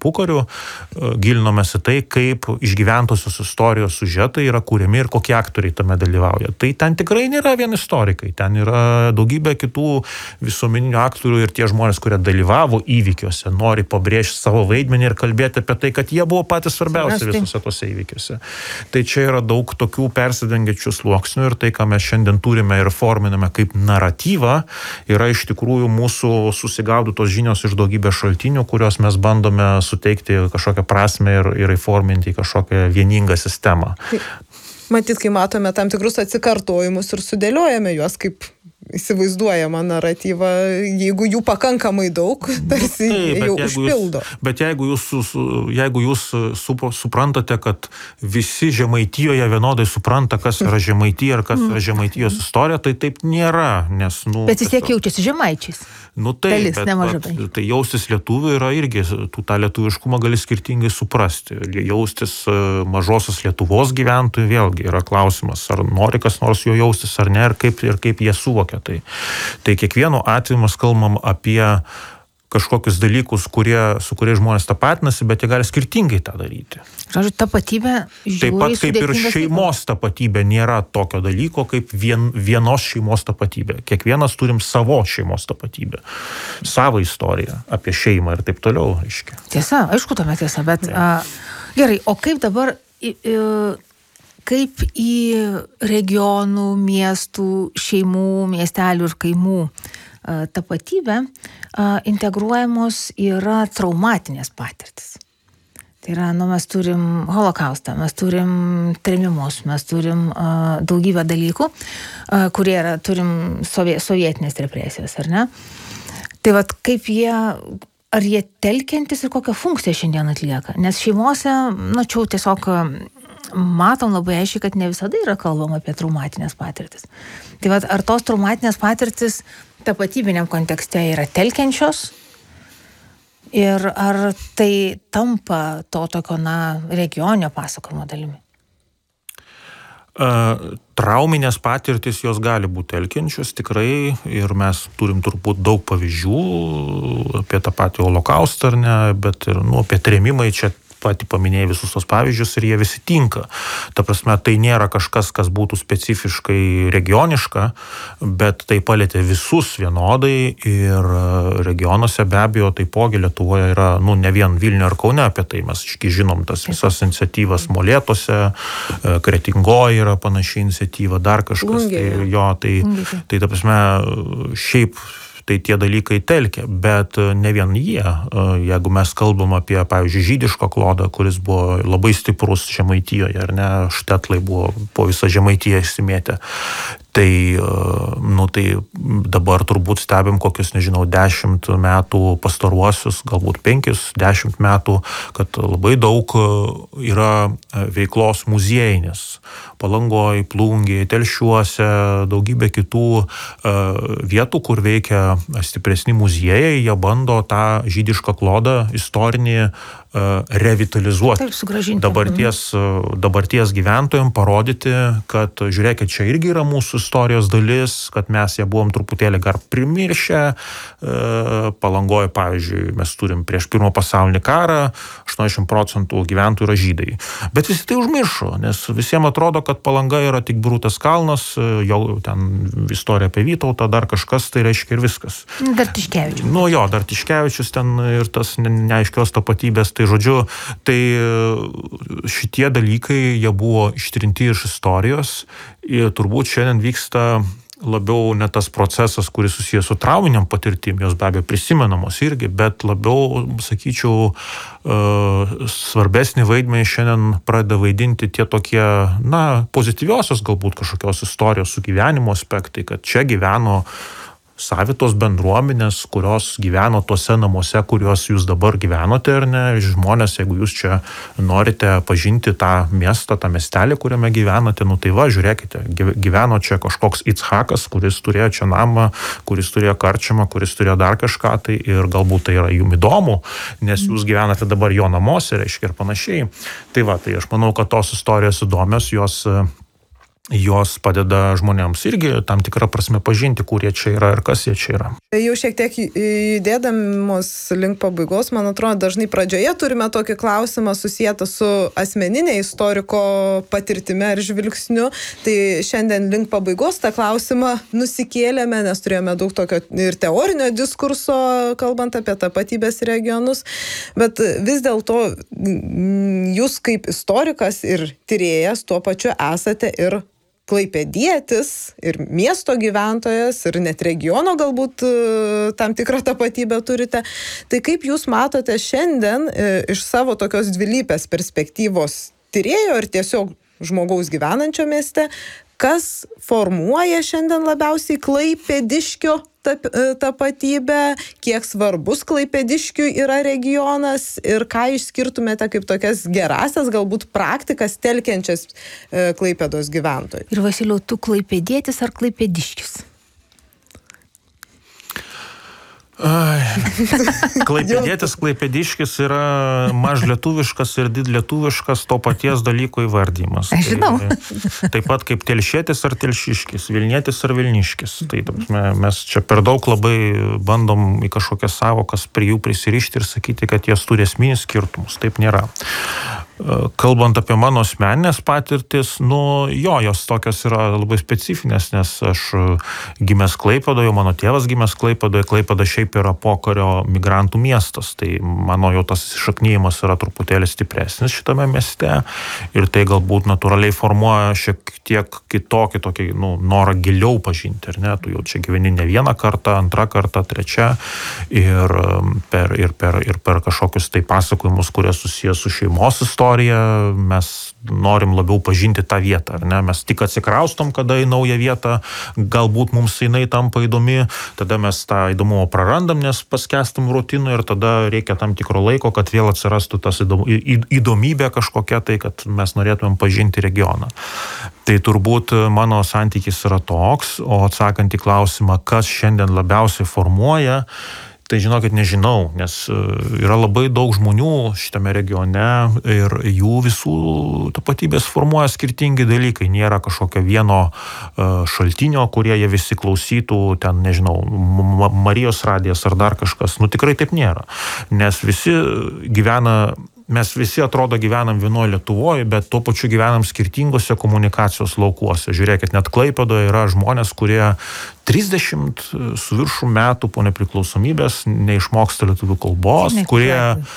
tarpukariu, gilinomės į tai, kaip išgyventosios istorijos siužetai yra kūriami ir kokie aktoriai tame dalyvauja. Tai ten tikrai nėra vien istorikai, ten yra daugybė kitų visuomeninių aktorių ir tie žmonės, kurie dalyvavo įvykiuose, nori pabrėžti savo vaidmenį ir kalbėti apie tai, kad jie buvo patys svarbiausi visose tose įvykiuose. Tai čia yra daug tokių persidengiančių sluoksnių ir tai, ką mes šiandien turime ir forminame kaip naratyvą, yra iš tikrųjų mūsų susigaudytos žinios iš daugybės šaltinių, kurios mes bandome suteikti kažkokią prasmę ir įforminti į kažkokią vieningą sistemą. Matyt, kai matome tam tikrus atsikartojimus ir sudėliojame juos kaip įsivaizduojama naratyva, jeigu jų pakankamai daug, tarsi jau užpildo. Bet jeigu jūs suprantate, kad visi Žemaitijoje vienodai supranta, kas yra Žemaitija ir kas yra Žemaitijos istorija, tai taip nėra, nes... Bet vis tiek jaučiasi žemaičiais. Taip, bet tai jaustis lietuvių yra irgi, tu tą lietuviškumą gali skirtingai suprasti. Jaustis mažosios Lietuvos gyventojų vėlgi yra klausimas, ar nori kas nors jo jaustis ar ne, ir kaip jie suvokia. Tai kiekvienu atveju mes kalbam apie kažkokius dalykus, su kuriais žmonės tapatinasi, bet jie gali skirtingai tą daryti. Žodžiu, tapatybė taip pat kaip ir šeimos tapatybė nėra tokio dalyko kaip vienos šeimos tapatybė. Kiekvienas turim savo šeimos tapatybę, savo istoriją apie šeimą ir taip toliau. Tiesa, aišku, tame tiesa, bet gerai, o kaip dabar... Kaip į regionų, miestų, šeimų, miestelių ir kaimų tapatybę integruojamos yra traumatinės patirtis. Tai yra, mes turim holokaustą, mes turim trėmimus, mes turim daugybę dalykų, kurie yra, turim sovietinės represijos, ar ne? Tai vat kaip ar jie telkiantis ir kokią funkciją šiandien atlieka? Nes šeimose, čia tiesiog... matom labai aiškiai, kad ne visada yra kalbama apie traumatinės patirtis. Tai vat, ar tos traumatinės patirtis tapatybiniam kontekste yra telkiančios ir ar tai tampa to tokio, regioninio pasakojimo dalimi? Trauminės patirtis jos gali būti telkiančios tikrai ir mes turim turbūt daug pavyzdžių apie tą patį holokaustą, ar ne, bet ir apie trėmimai čia pati paminėjai visus tos pavyzdžius ir jie visi tinka. Ta prasme, tai nėra kažkas, kas būtų specifiškai regioniška, bet tai palietė visus vienodai ir regionuose be abejo taipogi Lietuvoje yra, ne vien Vilniuje ar Kaune apie tai, mes žinom tas visas iniciatyvas Molėtuose, Kretingoje yra panaši iniciatyva, dar kažkas. Tai ta prasme, šiaip tai tie dalykai telkia, bet ne vien jie. Jeigu mes kalbam apie, pavyzdžiui, žydišką klodą, kuris buvo labai stiprus Žemaitijoje, ar ne, štetlai buvo po visą Žemaitiją išsimėtę, tai dabar turbūt stebim kokius, 10 metų pastaruosius, galbūt 5-10 metų, kad labai daug yra veiklos muziejinės. Palangoj, Plungėj, Telšiuose, daugybė kitų vietų, kur veikia stipresni muziejai, jie bando tą žydišką klodą istorinį revitalizuoti. Dabarties gyventojams parodyti, kad žiūrėkit, čia irgi yra mūsų istorijos dalis, kad mes ją buvom truputėlį gar primiršę. Palangoje, pavyzdžiui, mes turim prieš Pirmą pasaulinį karą 80% gyventojų yra žydai. Bet visi tai užmiršo, nes visiems atrodo, kad Palanga yra tik Brūtas kalnas, jau ten istorija apie Vytautą, dar kažkas, tai reiškia ir viskas. Dar Tiškevičius. Dar Tiškevičius ten ir tas neaiškios tapatybės. Tai žodžiu, tai šitie dalykai, jie buvo ištrinti iš istorijos ir turbūt šiandien vyksta labiau ne tas procesas, kuris susijęs su trauminiam patirtim, jos be abejo prisimenamos irgi, bet labiau, sakyčiau, svarbesnį vaidmenį šiandien pradeda vaidinti tie tokie, pozityviosios galbūt kažkokios istorijos sugyvenimo aspektai, kad čia gyveno savitos bendruomenės, kurios gyveno tuose namuose, kuriuos jūs dabar gyvenote, ar ne, žmonės, jeigu jūs čia norite pažinti tą miestą, tą miestelį, kuriame gyvenate, tai va, žiūrėkite, gyveno čia kažkoks Icchakas, kuris turėjo čia namą, kuris turėjo karčiamą, kuris turėjo dar kažką, tai ir galbūt tai yra jums įdomu, nes jūs gyvenate dabar jo namuose, reiškia ir panašiai. Tai va, tai aš manau, kad tos istorijos įdomios, jos jos padeda žmonėms irgi tam tikrą prasme pažinti, kurie čia yra ir kas jie čia yra. Jau šiek tiek judėdamos link pabaigos, man atrodo, dažnai pradžioje turime tokį klausimą susijęta su asmeninė istoriko patirtimi ar žvilgsniu. Tai šiandien link pabaigos tą klausimą nusikėlėme, nes turėjome daug tokio ir teorinio diskurso, kalbant apie tapatybės regionus. Bet vis dėlto jūs kaip istorikas ir tyrėjas tuo pačiu esate ir klaipėdietis, ir miesto gyventojas, ir net regiono galbūt tam tikrą tapatybę turite. Tai kaip jūs matote šiandien iš savo tokios dvilypės perspektyvos tyrėjo ir tiesiog žmogaus gyvenančio mieste, kas formuoja šiandien labiausiai klaipėdiškio tapatybę, kiek svarbus klaipėdiškiui yra regionas ir ką išskirtumėte kaip tokias gerasias, galbūt praktikas telkiančias Klaipėdos gyventojų. Ir Vasiliau, tu klaipėdietis ar klaipėdiškis? Klaipėdietis, klaipėdiškis yra mažlietuviškas ir didlietuviškas to paties dalyko įvardymas. Aš žinau. Taip pat kaip telšietis ar telšiškis, vilnietis ar vilniškis. Tai mes čia per daug labai bandom į kažkokias savokas prie jų prisirišti ir sakyti, kad jas turi esminius skirtumus. Taip nėra. Kalbant apie mano asmeninės patirtis, jos tokios yra labai specifinės, nes aš gimęs Klaipėdoje, mano tėvas gimęs Klaipėdoje, Klaipėda šiaip yra pokario migrantų miestas, tai mano jau tas šaknyjimas yra truputėlį stipresnis šitame mieste ir tai galbūt natūraliai formuoja šiek tiek kitokį norą giliau pažinti, ar ne, tu jau čia gyveni ne vieną kartą, antrą kartą, trečią ir per kažkokius tai pasakojimus, kurie susijęs su šeimos istorija, mes norim labiau pažinti tą vietą, ar ne? Mes tik atsikraustom, kada į naują vietą, galbūt mums jinai tampa įdomi, tada mes tą įdomumą prarandam, nes paskestum rutinų ir tada reikia tam tikro laiko, kad vėl atsirastų tas įdomybė kažkokia tai, kad mes norėtumėm pažinti regioną. Tai turbūt mano santykis yra toks, o atsakant į klausimą, kas šiandien labiausiai formuoja, tai žinokit, nežinau, nes yra labai daug žmonių šitame regione ir jų visų tapatybės formuoja skirtingi dalykai. Nėra kažkokio vieno šaltinio, kurie jie visi klausytų, ten, nežinau, Marijos radijas ar dar kažkas. Tikrai taip nėra, nes mes visi atrodo gyvenam vienoje Lietuvoje, bet tuo pačiu gyvenam skirtingose komunikacijos laukuose. Žiūrėkit, net Klaipėdoje yra žmonės, kurie 30 su viršų metų po nepriklausomybės neišmoksta lietuvių kalbos, kurie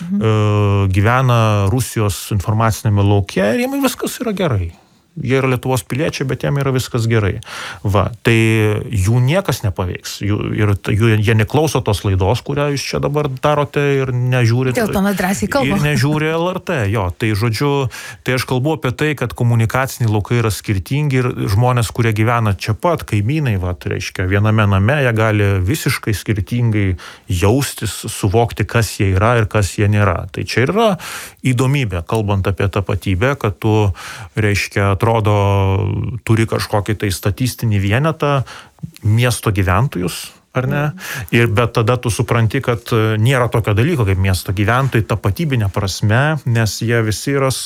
gyvena Rusijos informacinėme lauke ir jiems viskas yra gerai. Jie yra Lietuvos piliečiai, bet jiem yra viskas gerai. Tai jų niekas nepaveiks. Jie neklauso tos laidos, kurią jūs čia dabar darote ir nežiūri. Dėl to mes drąsiai kalbame. Ir nežiūri LRT. Tai aš kalbu apie tai, kad komunikaciniai laukai yra skirtingi ir žmonės, kurie gyvena čia pat, kaimynai, reiškia, viename name, jie gali visiškai skirtingai jaustis, suvokti, kas jie yra ir kas jie nėra. Tai čia yra įdomybė, kalbant apie tapatybę, kad tu, reiškia, atrodo, turi kažkokį tai statistinį vienetą miesto gyventojus, ar ne? Bet tada tu supranti, kad nėra tokio dalyko kaip miesto gyventojai tapatybinė prasme, nes jie visi yra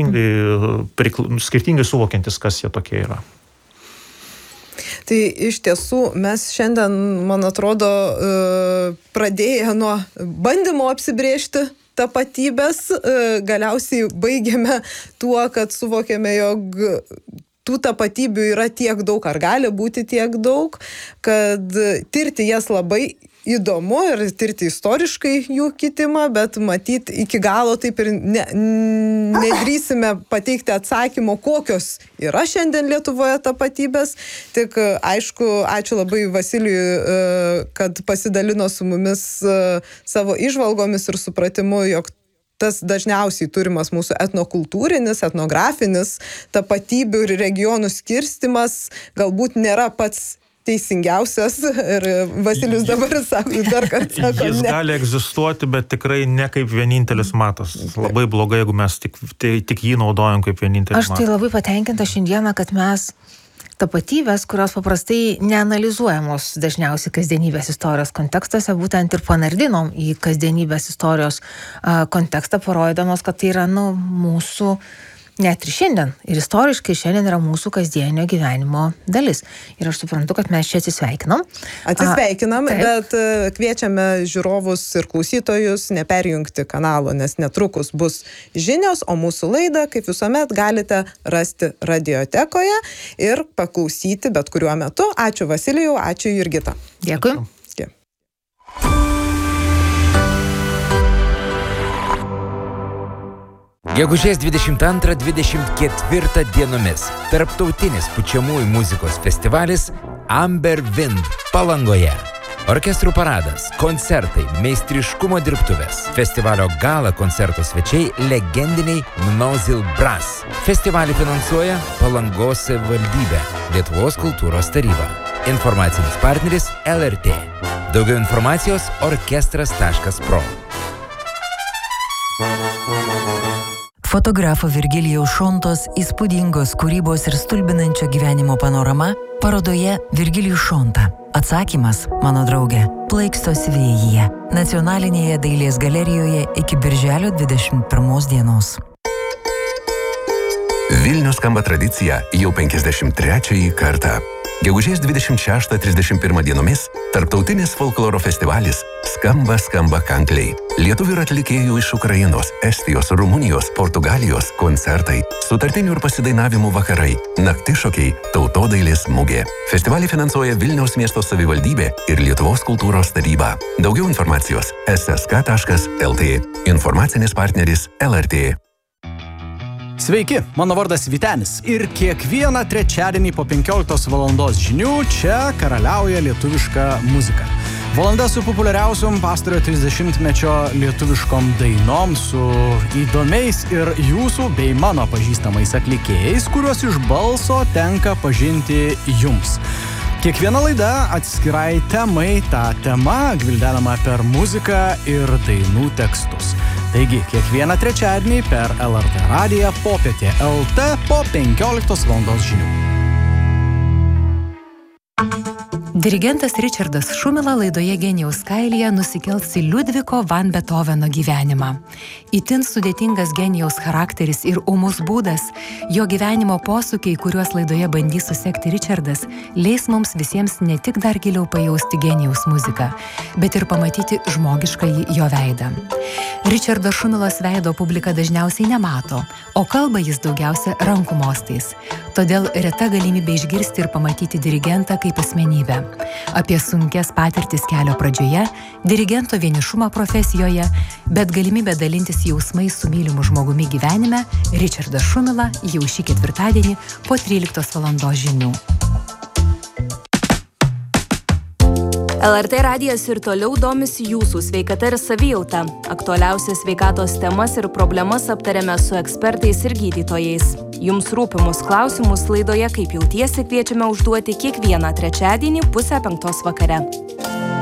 skirtingai suvokiantis, kas jie tokie yra. Tai iš tiesų mes šiandien, man atrodo, pradėję nuo bandymo apsibrėžti tapatybės, galiausiai baigėme tuo, kad suvokėme, jog tų tapatybių yra tiek daug, ar gali būti tiek daug, kad tirti jas labai įdomu ir tirti istoriškai jų kitimą, bet matyt iki galo taip ir nedrįsime pateikti atsakymo, kokios yra šiandien Lietuvoje tapatybės. Tik aišku, ačiū labai Vasilijui, kad pasidalino su mumis savo įžvalgomis ir supratimu, jog tas dažniausiai turimas mūsų etnokultūrinis, etnografinis tapatybių ir regionų skirstimas galbūt nėra pats teisingiausias ir Vasilijus dabar sako, dar kartą sako, jis gali egzistuoti, bet tikrai ne kaip vienintelis matas. Labai blogai, jeigu mes tik jį naudojam kaip vienintelis matas. Aš tai labai patenkinta šiandieną, kad mes tapatybės, kurios paprastai neanalizuojamos dažniausiai kasdienybės istorijos kontekstuose, būtent ir panardinom į kasdienybės istorijos kontekstą, parodydamos, kad tai yra mūsų Net ir šiandien. Ir istoriškai šiandien yra mūsų kasdienio gyvenimo dalis. Ir aš suprantu, kad mes čia atsisveikinam. Bet kviečiame žiūrovus ir klausytojus neperjungti kanalo, nes netrukus bus žinios, o mūsų laidą, kaip visuomet, galite rasti radiotekoje ir paklausyti bet kuriuo metu. Ačiū Vasilijau, ačiū Jurgita. Dėkui. Gegužės 22-24 dienomis tarptautinis pučiamųjų muzikos festivalis Amber Wind Palangoje. Orkestrų paradas, koncertai, meistriškumo dirbtuvės. Festivalio gala koncerto svečiai legendiniai Mnozil Brass. Festivalį finansuoja Palangos savivaldybė, Lietuvos kultūros taryba. Informacinis partneris LRT. Daugiau informacijos orkestras.pro. Fotografo Virgilijaus Šontos įspūdingos kūrybos ir stulbinančio gyvenimo panorama parodoje Virgilijus Šonta. Atsakymas, mano draugė, plaikstosi vėjyje. Nacionalinėje dailės galerijoje iki birželio 21 dienos. Vilnius skamba tradicija jau 53 kartą. Gegužės 26-31 dienomis tarptautinis folkloro festivalis Skamba kankliai. Lietuvių ir atlikėjų iš Ukrainos, Estijos, Rumunijos, Portugalijos koncertai, sutartinių ir pasidainavimų vakarai, naktišokiai, tautodailės mugė. Festivalį finansuoja Vilniaus miesto savivaldybė ir Lietuvos kultūros taryba. Daugiau informacijos ssk.lt. Informacinis partneris LRT. Sveiki, mano vardas Vytenis ir kiekvieną trečiadienį po 15 valandos žinių čia karaliauja lietuviška muzika. Valanda su populiariausiom pastarojo 30-mečio lietuviškom dainom, su įdomiais ir jūsų bei mano pažįstamais atlikėjais, kuriuos iš balso tenka pažinti jums. Kiekviena laida atskirai temai, ta tema gvildenama per muziką ir dainų tekstus. Taigi, kiekvieną trečiadienį per LRT radiją popietė LT po 15 valandos žinių. Dirigentas Richardas Šumila laidoje Genijaus kailyje nusikels į Liudviko van Beethoveno gyvenimą. Itin sudėtingas genijaus charakteris ir ūmus būdas, jo gyvenimo posūkiai, kuriuos laidoje bandys susekti Richardas, leis mums visiems ne tik dar giliau pajausti genijaus muziką, bet ir pamatyti žmogiškąjį jo veidą. Richardo Šumilos veido publika dažniausiai nemato, o kalba jis daugiausia rankų mostais. Todėl reta galimybė išgirsti ir pamatyti dirigentą kaip asmenybę. Apie sunkias patirtis kelio pradžioje, dirigento vienišumą profesijoje, bet galimybę dalintis jausmais su mylimu žmogumi gyvenime, Richardas Šumila jau šį ketvirtadienį po 13 valandos žinių. LRT radijas ir toliau domisi jūsų sveikata ir savijauta. Aktualiausias sveikatos temas ir problemas aptarėme su ekspertais ir gydytojais. Jums rūpimus klausimus laidoje Kaip jautiesi kviečiame užduoti kiekvieną trečiadienį 4:30 vakare.